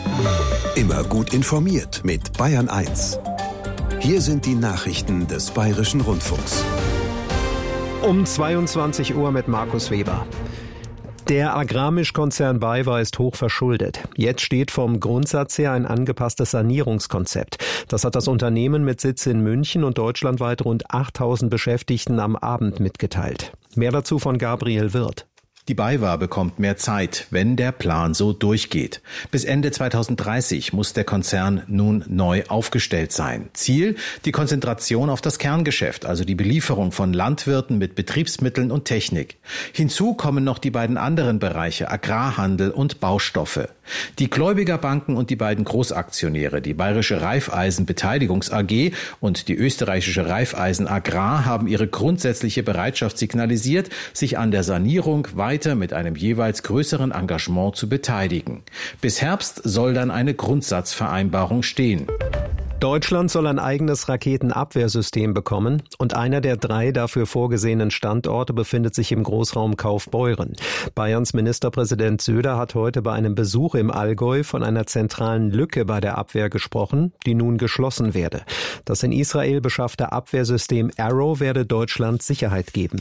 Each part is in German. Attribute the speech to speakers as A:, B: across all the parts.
A: Immer gut informiert mit Bayern 1. Hier sind die Nachrichten des Bayerischen Rundfunks.
B: Um 22 Uhr mit Markus Weber. Der Agrarmischkonzern BayWa ist hoch verschuldet. Jetzt steht vom Grundsatz her ein angepasstes Sanierungskonzept. Das hat das Unternehmen mit Sitz in München und deutschlandweit rund 8.000 Beschäftigten am Abend mitgeteilt. Mehr dazu von Gabriel Wirth.
C: Die BayWa bekommt mehr Zeit, wenn der Plan so durchgeht. Bis Ende 2030 muss der Konzern nun neu aufgestellt sein. Ziel: die Konzentration auf das Kerngeschäft, also die Belieferung von Landwirten mit Betriebsmitteln und Technik. Hinzu kommen noch die beiden anderen Bereiche Agrarhandel und Baustoffe. Die Gläubigerbanken und die beiden Großaktionäre, die Bayerische Raiffeisen Beteiligungs AG und die österreichische Raiffeisen Agrar, haben ihre grundsätzliche Bereitschaft signalisiert, sich an der Sanierung weiter mit einem jeweils größeren Engagement zu beteiligen. Bis Herbst soll dann eine Grundsatzvereinbarung stehen.
B: Deutschland soll ein eigenes Raketenabwehrsystem bekommen und einer der 3 dafür vorgesehenen Standorte befindet sich im Großraum Kaufbeuren. Bayerns Ministerpräsident Söder hat heute bei einem Besuch im Allgäu von einer zentralen Lücke bei der Abwehr gesprochen, die nun geschlossen werde. Das in Israel beschaffte Abwehrsystem Arrow werde Deutschland Sicherheit geben.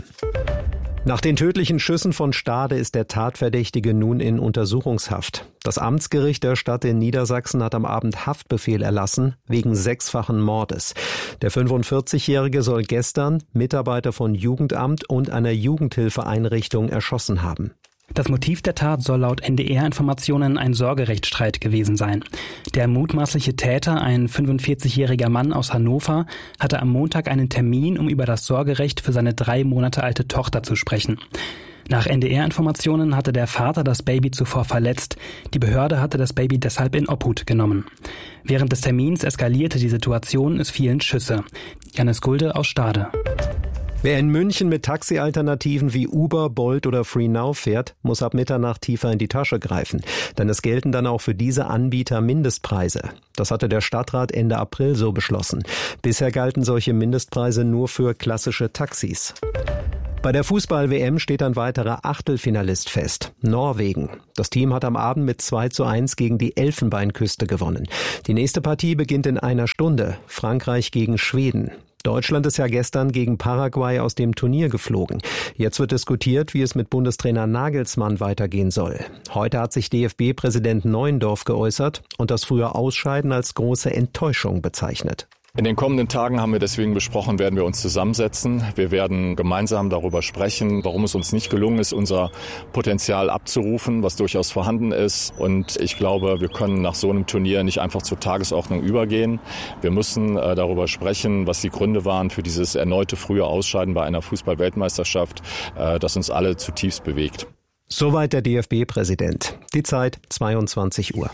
B: Nach den tödlichen Schüssen von Stade ist der Tatverdächtige nun in Untersuchungshaft. Das Amtsgericht der Stadt in Niedersachsen hat am Abend Haftbefehl erlassen, wegen 6-fachen Mordes. Der 45-Jährige soll gestern Mitarbeiter von Jugendamt und einer Jugendhilfeeinrichtung erschossen haben.
D: Das Motiv der Tat soll laut NDR-Informationen ein Sorgerechtsstreit gewesen sein. Der mutmaßliche Täter, ein 45-jähriger Mann aus Hannover, hatte am Montag einen Termin, um über das Sorgerecht für seine 3 Monate alte Tochter zu sprechen. Nach NDR-Informationen hatte der Vater das Baby zuvor verletzt. Die Behörde hatte das Baby deshalb in Obhut genommen. Während des Termins eskalierte die Situation, es fielen Schüsse. Janis Gulde aus Stade.
B: Wer in München mit Taxi-Alternativen wie Uber, Bolt oder FreeNow fährt, muss ab Mitternacht tiefer in die Tasche greifen. Denn es gelten dann auch für diese Anbieter Mindestpreise. Das hatte der Stadtrat Ende April so beschlossen. Bisher galten solche Mindestpreise nur für klassische Taxis. Bei der Fußball-WM steht ein weiterer Achtelfinalist fest, Norwegen. Das Team hat am Abend mit 2:1 gegen die Elfenbeinküste gewonnen. Die nächste Partie beginnt in einer Stunde, Frankreich gegen Schweden. Deutschland ist ja gestern gegen Paraguay aus dem Turnier geflogen. Jetzt wird diskutiert, wie es mit Bundestrainer Nagelsmann weitergehen soll. Heute hat sich DFB-Präsident Neuendorf geäußert und das frühe Ausscheiden als große Enttäuschung bezeichnet.
E: In den kommenden Tagen haben wir deswegen besprochen, werden wir uns zusammensetzen. Wir werden gemeinsam darüber sprechen, warum es uns nicht gelungen ist, unser Potenzial abzurufen, was durchaus vorhanden ist. Und ich glaube, wir können nach so einem Turnier nicht einfach zur Tagesordnung übergehen. Wir müssen darüber sprechen, was die Gründe waren für dieses erneute frühe Ausscheiden bei einer Fußball-Weltmeisterschaft, das uns alle zutiefst bewegt.
B: Soweit der DFB-Präsident. Die Zeit 22:03 Uhr.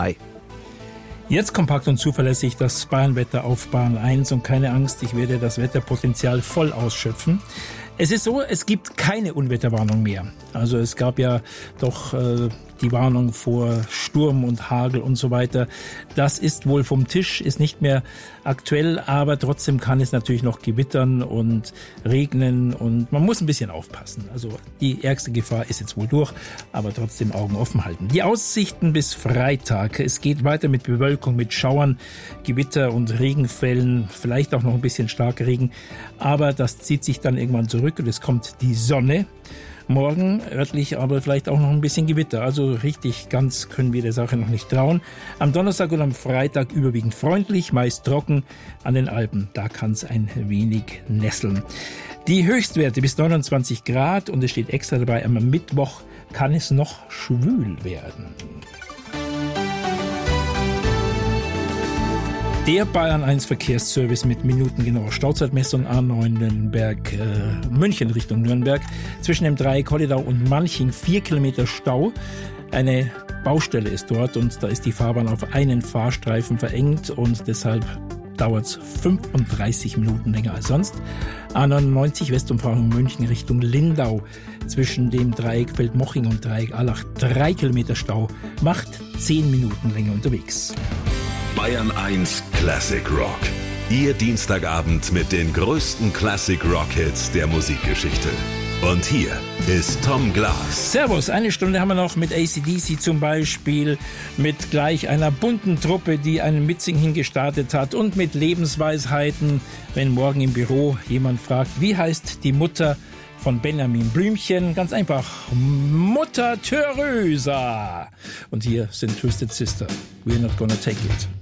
F: Jetzt kompakt und zuverlässig das Bayern-Wetter auf Bayern 1 und keine Angst, ich werde das Wetterpotenzial voll ausschöpfen. Es ist so, es gibt keine Unwetterwarnung mehr. Also es gab ja doch die Warnung vor Sturm und Hagel und so weiter. Das ist wohl vom Tisch, ist nicht mehr aktuell, aber trotzdem kann es natürlich noch gewittern und regnen und man muss ein bisschen aufpassen. Also die ärgste Gefahr ist jetzt wohl durch, aber trotzdem Augen offen halten. Die Aussichten bis Freitag. Es geht weiter mit Bewölkung, mit Schauern, Gewitter und Regenfällen, vielleicht auch noch ein bisschen starker Regen, aber das zieht sich dann irgendwann zurück und es kommt die Sonne. Morgen örtlich aber vielleicht auch noch ein bisschen Gewitter. Also richtig ganz können wir der Sache noch nicht trauen. Am Donnerstag und am Freitag überwiegend freundlich, meist trocken. An den Alpen, da kann es ein wenig nesseln. Die Höchstwerte bis 29 Grad und es steht extra dabei, am Mittwoch kann es noch schwül werden. Der Bayern 1 Verkehrsservice mit minutengenauer Stauzeitmessung A9 Nürnberg, München Richtung Nürnberg. Zwischen dem Dreieck Holledau und Manching 4 Kilometer Stau. Eine Baustelle ist dort und da ist die Fahrbahn auf einen Fahrstreifen verengt und deshalb dauert es 35 Minuten länger als sonst. A99 Westumfahrung München Richtung Lindau. Zwischen dem Dreieck Feldmoching und Dreieck Allach 3 Kilometer Stau. Macht 10 Minuten länger unterwegs.
A: Bayern 1 Classic Rock. Ihr Dienstagabend mit den größten Classic Rock Hits der Musikgeschichte. Und hier
G: ist Tom Glas.
F: Servus, eine Stunde haben wir noch mit AC/DC zum Beispiel, mit gleich einer bunten Truppe, die einen Mitsing gestartet hat und mit Lebensweisheiten, wenn morgen im Büro jemand fragt, wie heißt die Mutter von Benjamin Blümchen? Ganz einfach, Mutter Teresa. Und hier sind Twisted Sister. We're not gonna take it.